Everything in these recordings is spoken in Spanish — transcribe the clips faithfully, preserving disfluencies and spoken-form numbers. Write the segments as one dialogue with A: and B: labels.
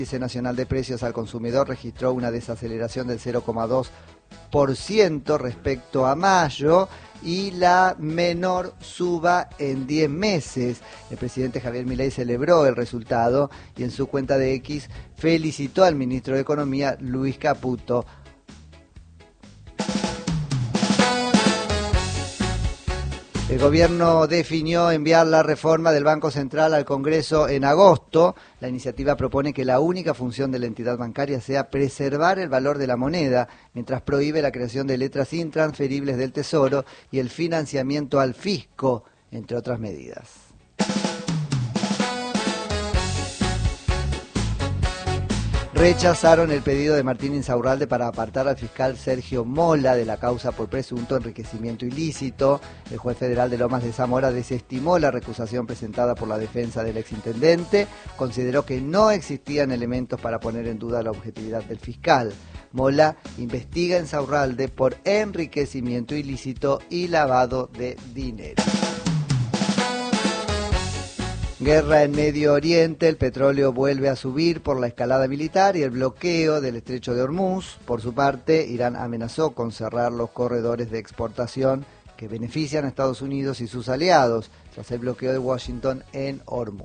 A: El Índice Nacional de Precios al Consumidor registró una desaceleración del cero coma dos por ciento respecto a mayo y la menor suba en diez meses. El presidente Javier Milei celebró el resultado y en su cuenta de X felicitó al ministro de Economía, Luis Caputo. El gobierno definió enviar la reforma del Banco Central al Congreso en agosto. La iniciativa propone que la única función de la entidad bancaria sea preservar el valor de la moneda, mientras prohíbe la creación de letras intransferibles del Tesoro y el financiamiento al fisco, entre otras medidas. Rechazaron el pedido de Martín Insaurralde para apartar al fiscal Sergio Mola de la causa por presunto enriquecimiento ilícito. El juez federal de Lomas de Zamora desestimó la recusación presentada por la defensa del exintendente. Consideró que no existían elementos para poner en duda la objetividad del fiscal. Mola investiga a Insaurralde por enriquecimiento ilícito y lavado de dinero. Guerra en Medio Oriente, el petróleo vuelve a subir por la escalada militar y el bloqueo del estrecho de Hormuz. Por su parte, Irán amenazó con cerrar los corredores de exportación que benefician a Estados Unidos y sus aliados tras el bloqueo de Washington en Hormuz.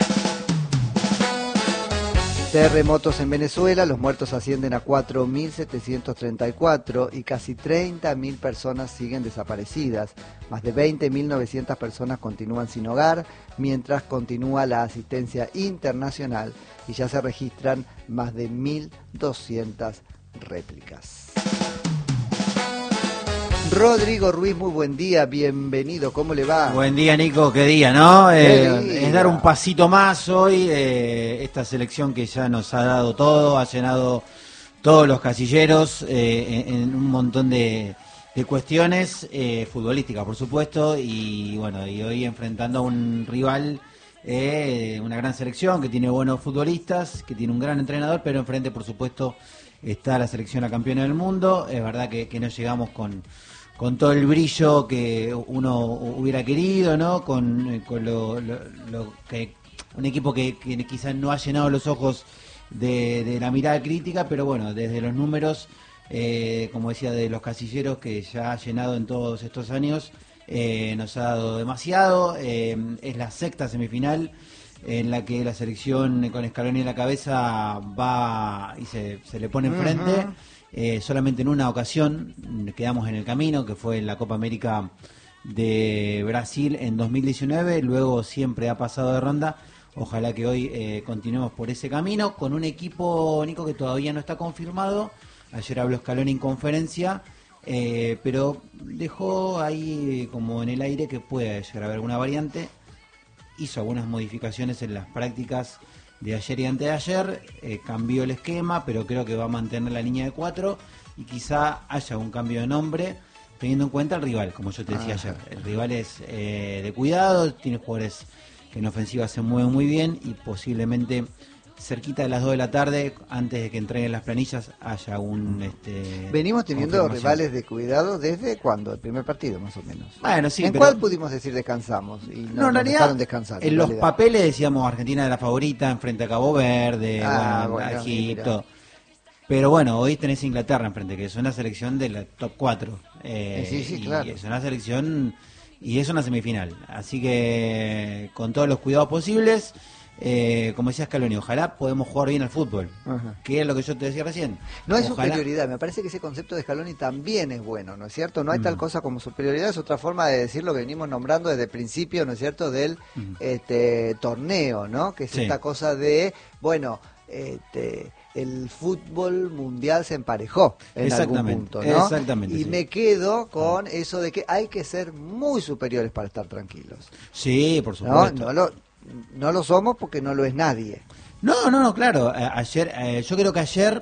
A: Terremotos en Venezuela, los muertos ascienden a cuatro mil setecientos treinta y cuatro y casi treinta mil personas siguen desaparecidas. Más de veinte mil novecientas personas continúan sin hogar, mientras continúa la asistencia internacional y ya se registran más de mil doscientas réplicas. Rodrigo Ruiz, muy buen día, bienvenido, ¿cómo le va?
B: Buen día, Nico, qué día, ¿no?
A: Qué
B: Eh,
A: día.
B: Es dar un pasito más hoy, eh, esta selección que ya nos ha dado todo, ha llenado todos los casilleros eh, en, en un montón de, de cuestiones eh, futbolísticas, por supuesto, y bueno, y hoy enfrentando a un rival, eh, una gran selección que tiene buenos futbolistas, que tiene un gran entrenador, pero enfrente, por supuesto, está la selección a campeona del mundo. Es verdad que, que no llegamos con... con todo el brillo que uno hubiera querido, ¿no? Con, con lo, lo, lo que un equipo que, que quizás no ha llenado los ojos de, de la mirada crítica, pero bueno, desde los números, eh, como decía, de los casilleros que ya ha llenado en todos estos años, eh, nos ha dado demasiado. Eh, es la sexta semifinal en la que la selección con Scaloni en la cabeza va y se, se le pone enfrente. Uh-huh. Eh, solamente en una ocasión quedamos en el camino, que fue en la Copa América de Brasil en dos mil diecinueve, luego siempre ha pasado de ronda. Ojalá que hoy eh, continuemos por ese camino, con un equipo, Nico, que todavía no está confirmado. Ayer habló Scaloni en conferencia, eh, pero dejó ahí como en el aire que puede llegar a haber alguna variante. Hizo algunas modificaciones en las prácticas de ayer y antes de ayer, eh, cambió el esquema, pero creo que va a mantener la línea de cuatro y quizá haya un cambio de nombre, teniendo en cuenta el rival, como yo te decía Ajá. ayer. El rival es eh, de cuidado, tiene jugadores que en ofensiva se mueven muy bien y posiblemente cerquita de las dos de la tarde, antes de que entreguen las planillas, haya un... Este,
A: Venimos teniendo rivales de cuidado desde cuándo, el primer partido más o menos.
B: Bueno, sí,
A: ¿En
B: pero,
A: cuál pudimos decir descansamos? Y no,
B: no en realidad,
A: dejaron descansar.
B: En, en los realidad. papeles decíamos Argentina era la favorita, enfrente a Cabo Verde, ah, bueno, bueno, Egipto. Pero bueno, hoy tenés Inglaterra enfrente, que es una selección de la top cuatro. Eh,
A: sí, sí,
B: y
A: claro.
B: Es una selección y es una semifinal. Así que con todos los cuidados posibles... Eh, como decía Scaloni, ojalá podemos jugar bien al fútbol, Ajá. que es lo que yo te decía recién.
A: No hay
B: ojalá...
A: superioridad, me parece que ese concepto de Scaloni también es bueno, ¿no es cierto? No hay mm. tal cosa como superioridad, es otra forma de decir lo que venimos nombrando desde el principio, ¿no es cierto?, del mm. este, torneo, ¿no? Que es sí. esta cosa de, bueno, este, el fútbol mundial se emparejó en algún punto, ¿no?
B: Exactamente.
A: Y
B: sí.
A: me quedo con eso de que hay que ser muy superiores para estar tranquilos.
B: Sí, por supuesto.
A: No, no lo... No lo somos porque no lo es nadie.
B: No, no, no, claro. Ayer, eh, yo creo que ayer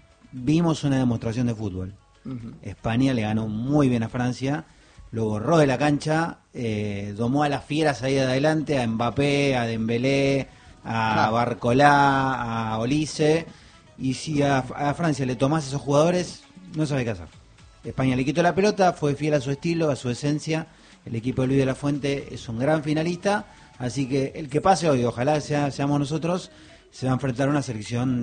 B: vimos una demostración de fútbol. Uh-huh. España le ganó muy bien a Francia, lo borró de la cancha, eh, domó a las fieras ahí de adelante, a Mbappé, a Dembélé, a ah. Barcolá, a Olise. Y si a, a Francia le tomás esos jugadores, no sabe qué hacer. España le quitó la pelota, fue fiel a su estilo, a su esencia. El equipo de Luis de la Fuente es un gran finalista. Así que el que pase hoy, ojalá sea, seamos nosotros, se va a enfrentar a una selección